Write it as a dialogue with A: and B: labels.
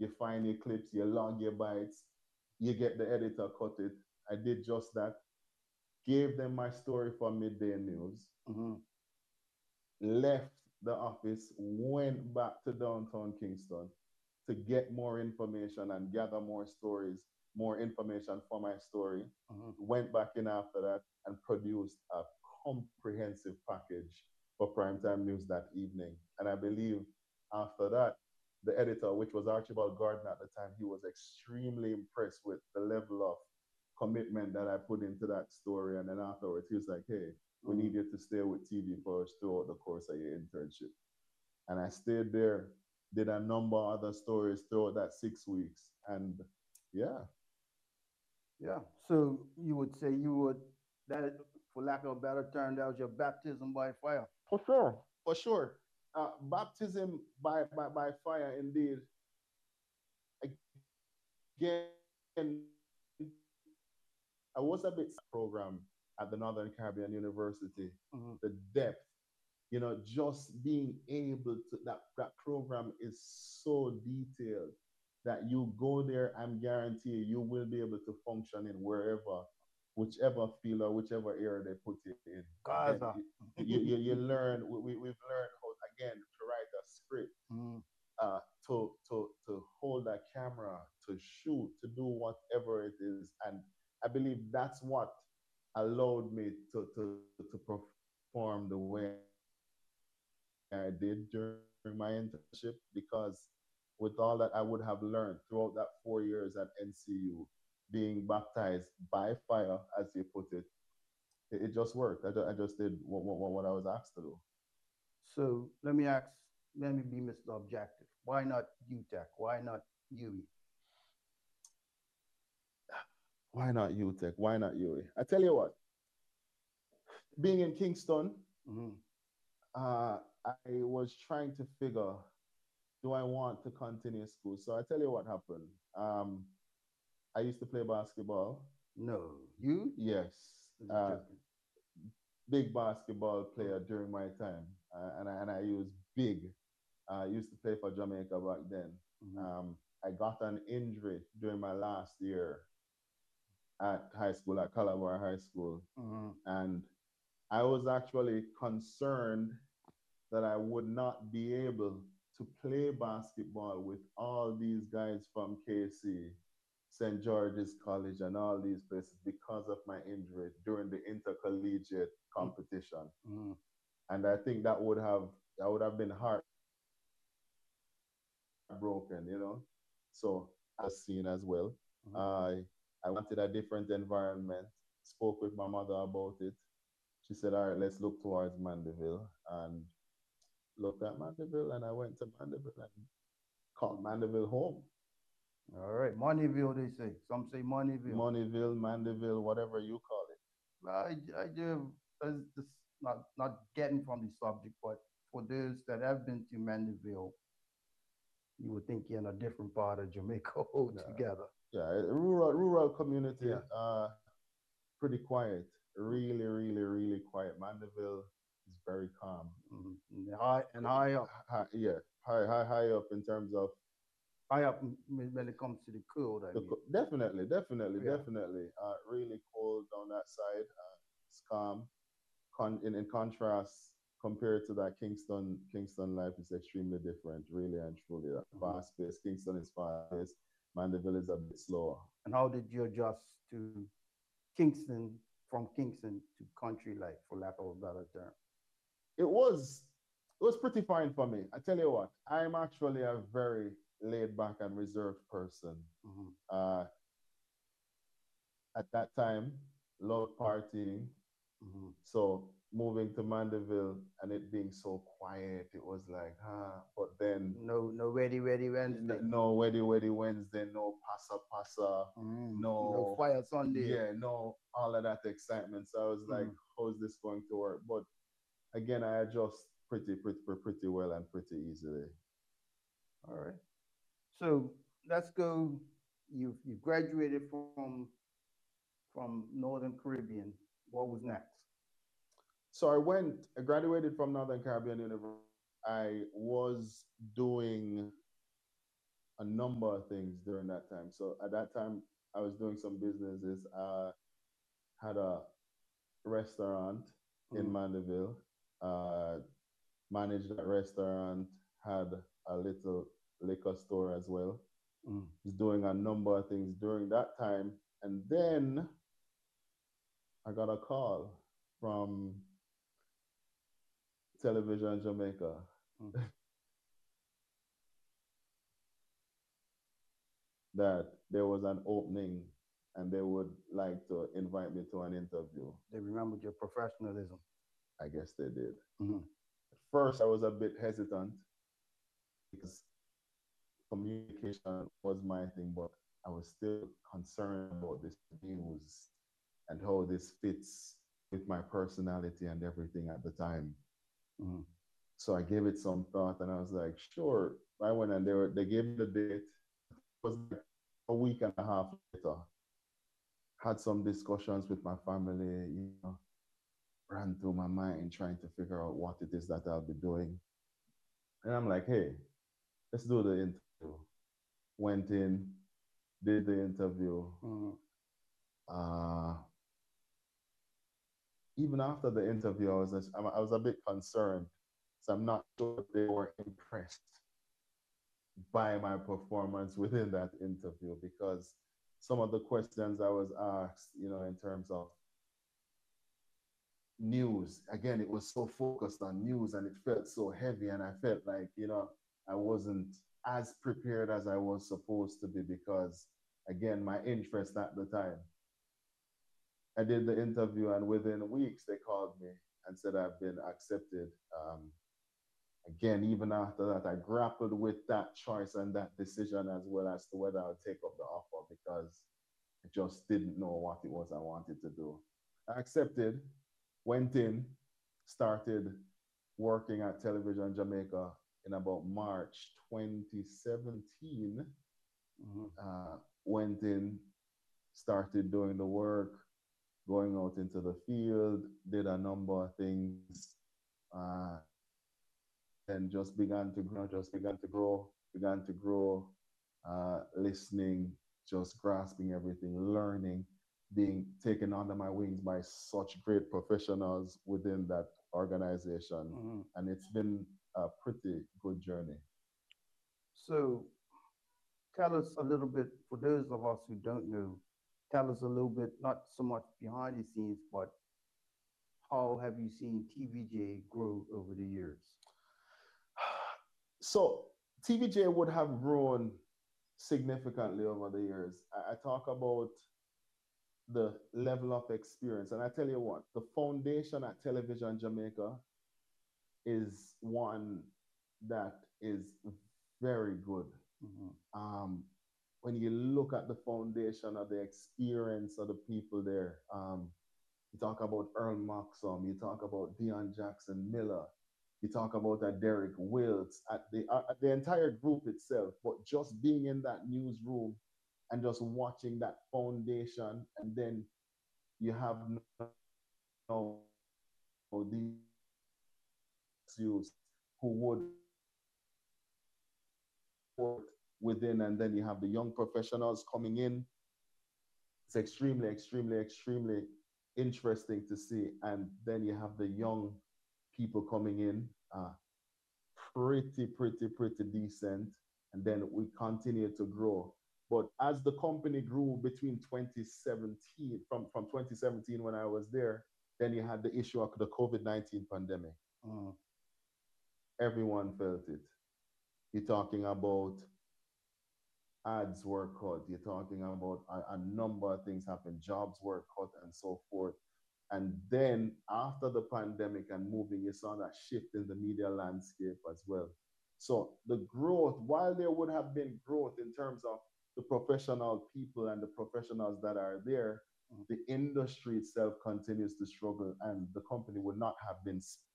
A: you find your clips, you log your bytes, you get the editor cut it. I did just that. Gave them my story for midday news. Left the office, went back to downtown Kingston to get more information and gather more stories, more information for my story. Went back in after that and produced a comprehensive package for primetime news that evening. And I believe after that, the editor, which was Archibald Gordon at the time, he was extremely impressed with the level of commitment that I put into that story. And then afterwards, he was like, hey, we need you to stay with TV for us throughout the course of your internship. And I stayed there, did a number of other stories throughout that 6 weeks. And yeah.
B: Yeah. So you would say you would, that, for lack of a better term, that was your baptism by fire.
A: For sure. For sure. Baptism by fire, indeed. Again, I was a bit program at the Northern Caribbean University. The depth, just being able to, that program is so detailed that you go there, I'm guarantee you will be able to function in wherever, whichever field or whichever area they put you in.
B: Gaza.
A: You learn, we've learned how, again, to write a script, to hold a camera, to shoot, to do whatever it is. And I believe that's what allowed me to perform the way I did during my internship, because with all that I would have learned throughout that 4 years at NCU, being baptized by fire, as you put it, it just worked. I just did what I was asked to do.
B: So let me be Mr. Objective. Why not UTech? Why not UWI?
A: Why not UTech? Why not UWI? I tell you what, being in Kingston, I was trying to figure, do I want to continue school? So I tell you what happened. I used to play basketball.
B: No, you?
A: Yes. Big basketball player during my time. And I use big. I used to play for Jamaica back then. I got an injury during my last year at high school, at Calabar High School. And I was actually concerned that I would not be able to play basketball with all these guys from KC, St. George's College, and all these places because of my injury during the intercollegiate competition. And I think I would have been heartbroken, So I was seen as well. I wanted a different environment, spoke with my mother about it. She said, all right, let's look towards Mandeville. And looked at Mandeville, and I went to Mandeville and called Mandeville home.
B: All right, Moneyville, they say. Some say Moneyville.
A: Moneyville, Mandeville, whatever you call it.
B: I do. This not getting from the subject, but for those that have been to Mandeville, you would think you're in a different part of Jamaica altogether.
A: Yeah, rural community. Yeah. Pretty quiet. Really, really, really quiet. Mandeville is very calm.
B: High up.
A: High up in terms of
B: high up when it comes to the cold.
A: Definitely. Really cold on that side. It's calm. In contrast, compared to that Kingston life is extremely different, really and truly. Fast paced. Kingston is fast paced. Mandeville is a bit slower.
B: And how did you adjust to Kingston, from Kingston to country life, for lack of a better term?
A: It was pretty fine for me. I tell you what, I'm actually a very laid back and reserved person. At that time, loved partying. So moving to Mandeville and it being so quiet, it was like, but then
B: no Weddy Wednesday.
A: No Weddy Wednesday, no Passa.
B: No Fire Sunday.
A: Yeah, no all of that excitement. So I was like, how's this going to work? But again, I adjust pretty well and pretty easily.
B: All right. So let's go. You graduated from Northern Caribbean. What was next?
A: So I graduated from Northern Caribbean University. I was doing a number of things during that time. So at that time, I was doing some businesses. Had a restaurant in
B: Mm,
A: Mandeville. Uh, Managed that restaurant. Had a little liquor store as well.
B: mm.
A: Was doing a number of things during that time, and then I got a call from Television Jamaica
B: Mm.
A: that there was an opening and they would like to invite me to an interview.
B: They remembered your professionalism.
A: I guess they did.
B: Mm-hmm.
A: At first, I was a bit hesitant because communication was my thing, but I was still concerned about this news and how this fits with my personality and everything at the time.
B: Mm-hmm.
A: So I gave it some thought and I was like, sure. I went and they gave me the date. It was like a week and a half later. Had some discussions with my family, ran through my mind trying to figure out what it is that I'll be doing. And I'm like, hey, let's do the interview. Went in, did the interview.
B: Mm-hmm.
A: Uh, Even after the interview, I was a bit concerned. So I'm not sure they were impressed by my performance within that interview because some of the questions I was asked, in terms of news, again, it was so focused on news and it felt so heavy. And I felt like, I wasn't as prepared as I was supposed to be because, again, my interest at the time. I did the interview, and within weeks, they called me and said I've been accepted. Again, even after that, I grappled with that choice and that decision as well as to whether I'll take up the offer because I just didn't know what it was I wanted to do. I accepted, went in, started working at Television Jamaica in about March 2017.
B: Mm-hmm.
A: Went in, started doing the work, going out into the field, did a number of things, uh, and began to grow, listening, just grasping everything, learning, being taken under my wings by such great professionals within that organization.
B: Mm-hmm.
A: And it's been a pretty good journey.
B: So tell us a little bit, for those of us who don't know, tell us a little bit, not so much behind the scenes, but how have you seen TVJ grow over the years?
A: So TVJ would have grown significantly over the years. I talk about the level of experience. And I tell you what, the foundation at Television Jamaica is one that is very good.
B: Mm-hmm.
A: Um, when you look at the foundation of the experience of the people there, you talk about Earl Maxum, you talk about Deion Jackson Miller, you talk about Derek Wills, at the entire group itself, but just being in that newsroom and just watching that foundation, and then you have these youths who would work within, and then you have the young professionals coming in. It's extremely, extremely, extremely interesting to see. And then you have the young people coming in, pretty decent. And then we continue to grow. But as the company grew between 2017, from 2017 when I was there, then you had the issue of the COVID-19 pandemic.
B: Mm-hmm.
A: Everyone felt it. You're talking about ads were cut. You're talking about a number of things happened. Jobs were cut and so forth. And then after the pandemic and moving, you saw that shift in the media landscape as well. So the growth, while there would have been growth in terms of the professional people and the professionals that are there, the industry itself continues to struggle, and the company would not have been